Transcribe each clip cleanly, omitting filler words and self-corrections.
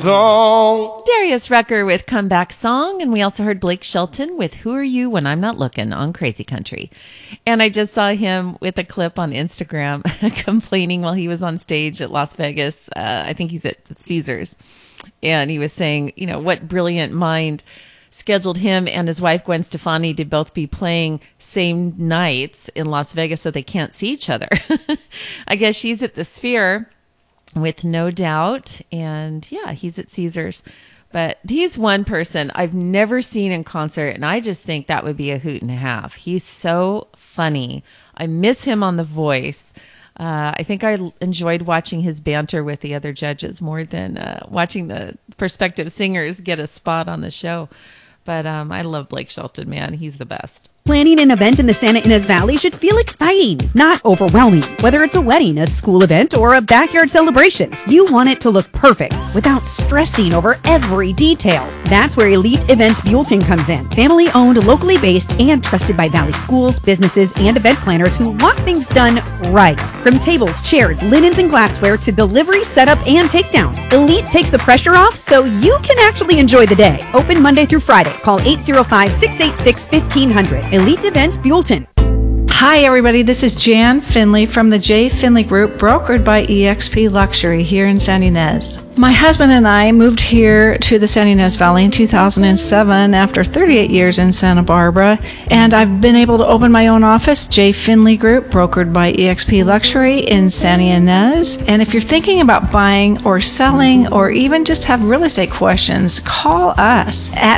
song. Darius Rucker with Comeback Song. And we also heard Blake Shelton with Who Are You When I'm Not Looking on Crazy Country. And I just saw him with a clip on Instagram complaining while he was on stage at Las Vegas. I think he's at Caesars. And he was saying, you know, what brilliant mind scheduled him and his wife Gwen Stefani to both be playing same nights in Las Vegas so they can't see each other. I guess she's at the Sphere with No Doubt, and yeah, he's at Caesars. But he's one person I've never seen in concert, and I just think that would be a hoot and a half. He's so funny. I miss him on The Voice. I think I enjoyed watching his banter with the other judges more than watching the prospective singers get a spot on the show. But I love Blake Shelton, man. He's the best. Planning an event in the Santa Ynez Valley should feel exciting, not overwhelming. Whether it's a wedding, a school event, or a backyard celebration, you want it to look perfect without stressing over every detail. That's where Elite Events Buellton comes in. Family-owned, locally based, and trusted by Valley schools, businesses, and event planners who want things done right. From tables, chairs, linens, and glassware to delivery, setup, and takedown, Elite takes the pressure off so you can actually enjoy the day. Open Monday through Friday. Call 805-686-1500. Elite Events Buellton. Hi, everybody. This is Jan Finley from the J. Finley Group, brokered by eXp Luxury here in Santa Ynez. My husband and I moved here to the Santa Ynez Valley in 2007 after 38 years in Santa Barbara, and I've been able to open my own office, J. Finley Group, brokered by eXp Luxury in Santa Ynez. And if you're thinking about buying or selling or even just have real estate questions, call us at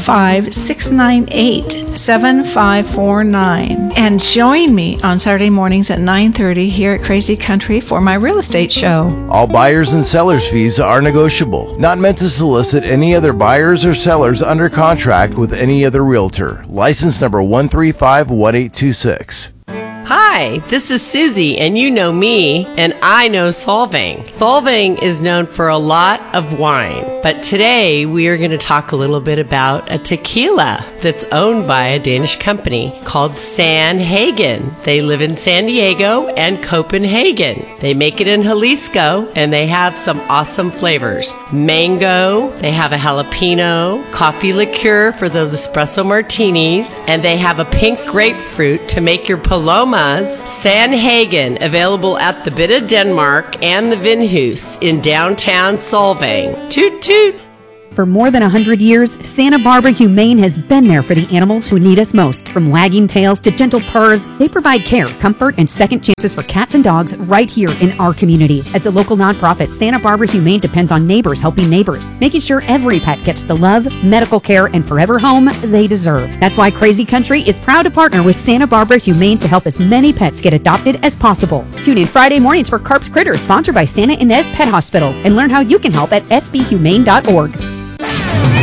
805-698-7549 and join me on Saturday mornings at 9:30 here at Crazy Country for my real estate show. All buyers and sellers fees are negotiable. Not meant to solicit any other buyers or sellers under contract with any other realtor. License number 1351826. Hi, this is Susie, and you know me, and I know Solvang. Solvang is known for a lot of wine, but today we are going to talk a little bit about a tequila that's owned by a Danish company called Sanhagen. They live in San Diego and Copenhagen. They make it in Jalisco, and they have some awesome flavors. Mango, they have a jalapeno, coffee liqueur for those espresso martinis, and they have a pink grapefruit to make your Paloma. Sanhagen, available at the Bit of Denmark and the Vinhus in downtown Solvang. Toot toot! For more than 100 years, Santa Barbara Humane has been there for the animals who need us most. From wagging tails to gentle purrs, they provide care, comfort, and second chances for cats and dogs right here in our community. As a local nonprofit, Santa Barbara Humane depends on neighbors helping neighbors, making sure every pet gets the love, medical care, and forever home they deserve. That's why Crazy Country is proud to partner with Santa Barbara Humane to help as many pets get adopted as possible. Tune in Friday mornings for Carp's Critters, sponsored by Santa Ynez Pet Hospital, and learn how you can help at sbhumane.org.